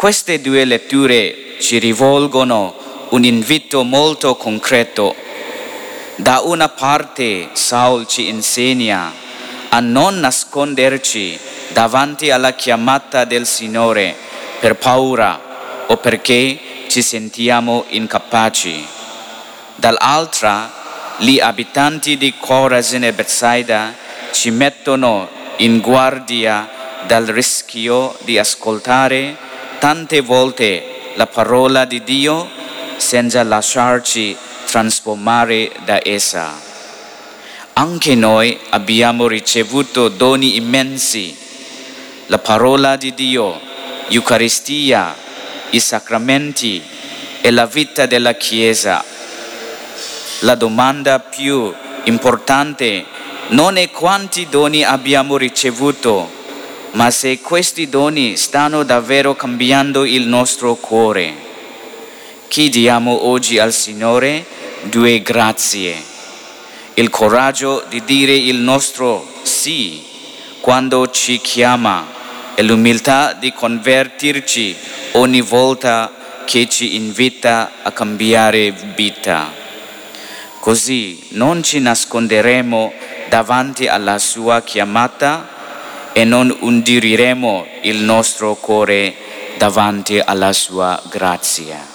Queste due letture ci rivolgono un invito molto concreto. Da una parte Saul ci insegna a non nasconderci davanti alla chiamata del Signore per paura o perché ci sentiamo incapaci. Dall'altra, gli abitanti di Corazin e Betsaida ci mettono in guardia dal rischio di ascoltare tante volte la parola di Dio senza lasciarci trasformare da essa. Anche noi abbiamo ricevuto doni immensi: la parola di Dio, l'Eucaristia, i sacramenti e la vita della Chiesa. La domanda più importante non è quanti doni abbiamo ricevuto, ma se questi doni stanno davvero cambiando il nostro cuore. Chiediamo oggi al Signore due grazie: il coraggio di dire il nostro sì quando ci chiama e l'umiltà di convertirci ogni volta che ci invita a cambiare vita. Così non ci nasconderemo davanti alla sua chiamata e non induriremo il nostro cuore davanti alla sua grazia.